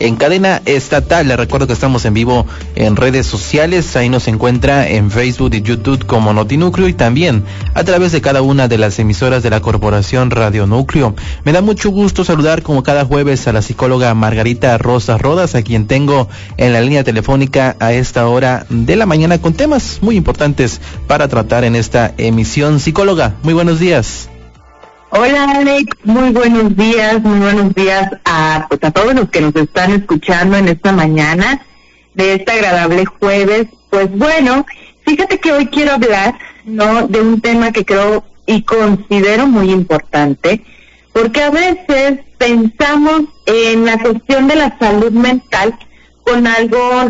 en cadena estatal. Les recuerdo que estamos en vivo en redes sociales, ahí nos encuentra en Facebook y YouTube como Notinúcleo y también a través de cada una de las emisoras de la Corporación Radio Núcleo. Me da mucho gusto saludar como cada jueves a la psicóloga Margarita Rosas Rodas, a quien tengo en la línea telefónica a esta hora de la mañana con temas muy importantes para tratar en esta emisión. Psicóloga, muy buenos días. Hola Alex, muy buenos días a todos los que nos están escuchando en esta mañana de este agradable jueves. Pues bueno, fíjate que hoy quiero hablar, ¿no?, de un tema que creo y considero muy importante, porque a veces pensamos en la cuestión de la salud mental con algo